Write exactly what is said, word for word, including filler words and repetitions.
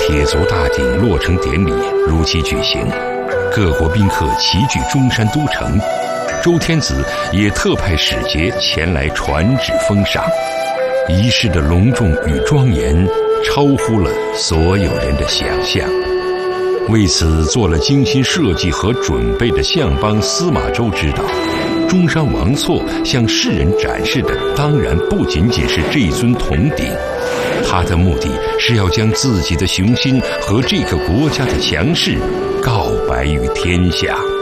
铁足大鼎落成典礼如期举行，各国宾客齐聚中山都城，周天子也特派使节前来传旨封赏。仪式的隆重与庄严超乎了所有人的想象。为此做了精心设计和准备的相邦司马周知道，中山王错向世人展示的当然不仅仅是这尊铜鼎，他的目的是要将自己的雄心和这个国家的强势告白于天下。